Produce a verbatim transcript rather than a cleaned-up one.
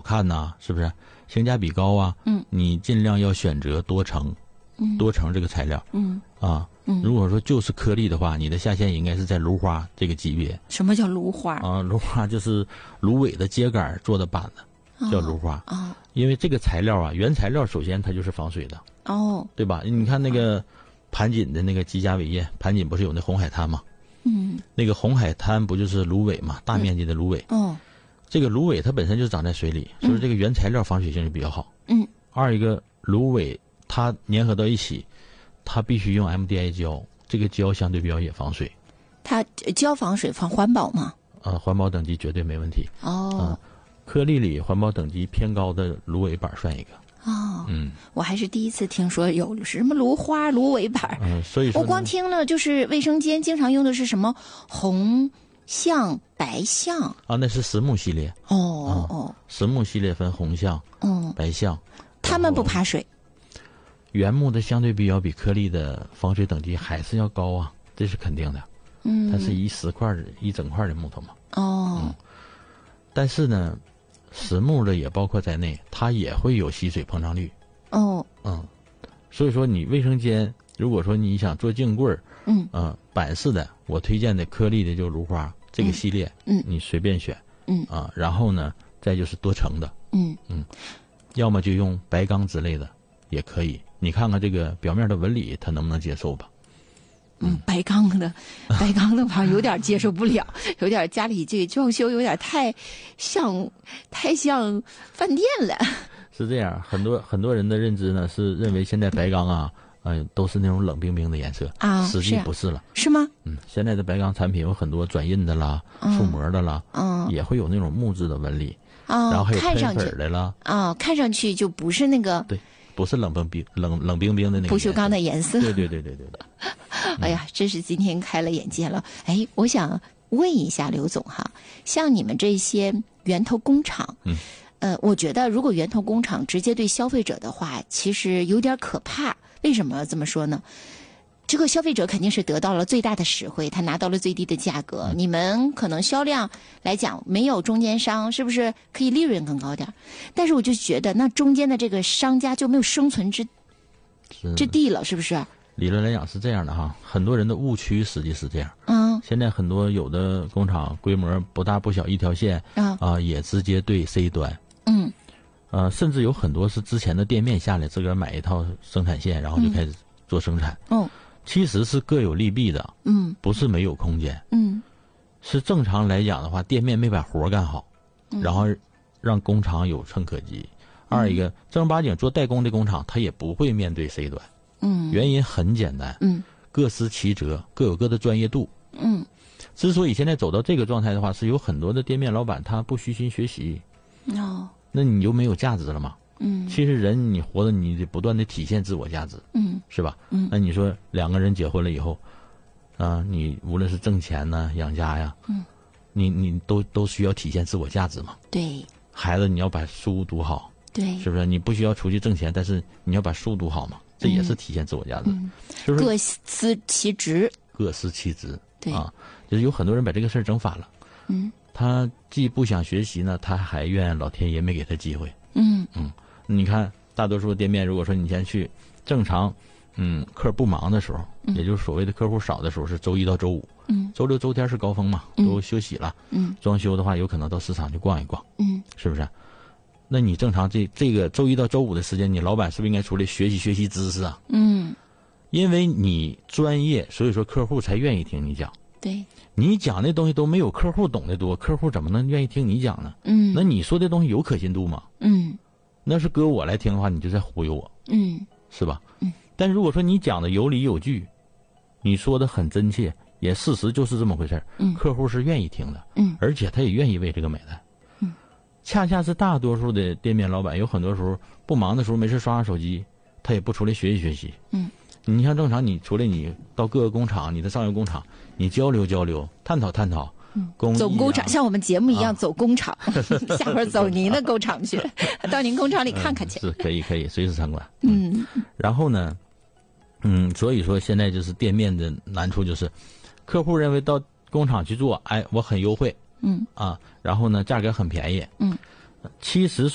看呐、啊，是不是？性价比高啊， 嗯， 你尽量要选择多层， 嗯， 多层这个材料， 嗯啊， 嗯， 如果说就是颗粒的话，你的下限应该是在芦花这个级别。 什么叫芦花啊？芦花就是芦苇的秸秆做的板子，叫芦花啊、哦哦。 因为这个材料啊，原材料首先它就是防水的， 哦， 对吧？你看那个盘锦的那个吉甲伟业，盘锦不是有那红海滩吗？ 嗯， 那个红海滩不就是芦苇嘛，大面积的芦苇。 嗯、哦， 这个芦苇它本身就长在水里，所以这个原材料防水性就比较好。 嗯。 二一个芦苇它粘合到一起，它必须用 M D I 胶，这个胶相对比较也防水。 它胶防水防环保吗？ 呃，环保等级绝对没问题。 哦。 呃、颗粒里环保等级偏高的芦苇板算一个。 哦， 嗯， 我还是第一次听说有什么芦花、芦苇板。 嗯，所以说我光听了就是卫生间经常用的是什么红象、白象啊，那是实木系列。 哦哦， 实木系列分红象、 嗯、 白象， 它们不怕水。 原木的相对比较比颗粒的防水等级还是要高啊，这是肯定的。 嗯， 它是一石块一整块的木头嘛。 哦、 嗯，但是呢。实木的也包括在内，它也会有吸水膨胀率。 哦， 嗯，所以说你卫生间，如果说你想做镜柜儿， 嗯， 呃，板式的，我推荐的颗粒的就是芦花这个系列， 嗯， 你随便选， 嗯啊，然后呢，再就是多层的， 嗯嗯，要么就用白钢之类的也可以，你看看这个表面的纹理，它能不能接受吧？ 嗯，白钢的，白钢的话有点接受不了，有点家里这个装修有点太像太像饭店了。 是这样，很多很多人的认知呢是认为现在白钢啊，嗯、呃，都是那种冷冰冰的颜色啊， 实际不是了， 是吗？ 嗯，现在的白钢产品有很多转印的啦、塑模的啦， 嗯， 也会有那种木质的纹理， 啊、 哦，然后还有喷粉的啦， 啊、哦，看上去就不是那个对。不是冷冰冰、冷冷冰冰的那个不锈钢的颜色。 对对对对对对。 哎呀，真是今天开了眼界了。哎，我想问一下刘总哈，像你们这些源头工厂， 嗯， 呃，我觉得如果源头工厂直接对消费者的话，其实有点可怕。为什么这么说呢？这个消费者肯定是得到了最大的实惠，他拿到了最低的价格。嗯、你们可能销量来讲没有中间商，是不是可以利润更高点？但是我就觉得那中间的这个商家就没有生存之之地了，是不是？ 理论来讲是这样的哈，很多人的误区实际是这样。 嗯， 现在很多有的工厂规模不大不小一条线啊、呃，也直接对 C 端。 嗯， 呃，甚至有很多是之前的店面下来自个儿买一套生产线，然后就开始做生产。 嗯。哦， 其实是各有利弊的， 嗯， 不是没有空间， 嗯， 是正常来讲的话，店面没把活干好， 嗯、 然后让工厂有乘可及。嗯、二一个正儿八经做代工的工厂，他也不会面对 C 端， 嗯， 原因很简单， 嗯， 各司其责，各有各的专业度， 嗯， 之所以现在走到这个状态的话，是有很多的店面老板他不虚心学习， 哦， 那你就没有价值了嘛。 嗯， 其实人你活着，你得不断的体现自我价值， 嗯， 是吧？ 嗯， 那你说两个人结婚了以后，啊、呃，你无论是挣钱呢、养家呀， 嗯， 你你都都需要体现自我价值嘛。 对， 孩子你要把书读好， 对， 是不是？你不需要出去挣钱，但是你要把书读好嘛，这也是体现自我价值。 嗯， 就是各司其职， 各司其职， 对啊，就是有很多人把这个事儿整反了。 嗯， 他既不想学习呢，他还怨老天爷没给他机会。 嗯嗯。你看，大多数店面，如果说你先去正常，嗯，客不忙的时候， 嗯、 也就是所谓的客户少的时候，是周一到周五， 嗯， 周六周天是高峰嘛， 嗯、 都休息了， 嗯， 装修的话，有可能到市场去逛一逛， 嗯， 是不是？那你正常这这个周一到周五的时间，你老板是不是应该出来学习学习知识啊？ 嗯， 因为你专业，所以说客户才愿意听你讲。 对， 你讲的东西都没有客户懂得多，客户怎么能愿意听你讲呢？ 嗯， 那你说的东西有可信度吗？ 嗯。 那是搁我来听的话，你就在忽悠我， 嗯， 是吧？ 嗯。 但如果说你讲的有理有据，你说的很真切，也事实就是这么回事儿， 嗯， 客户是愿意听的， 嗯， 而且他也愿意为这个买单， 嗯。 恰恰是大多数的店面老板，有很多时候不忙的时候，没事刷刷手机，他也不出来学习学习， 嗯。 你像正常，你出来你到各个工厂，你的上游工厂，你交流交流，探讨探讨。 嗯， 工走工厂，像我们节目一样走工厂， 啊、 下回走您的工厂去，到您工厂里看看去。 嗯、是可以可以随时参观。 嗯， 然后呢，嗯，所以说现在就是店面的难处就是，客户认为到工厂去做，哎，我很优惠， 嗯啊，然后呢价格很便宜， 嗯， 其实。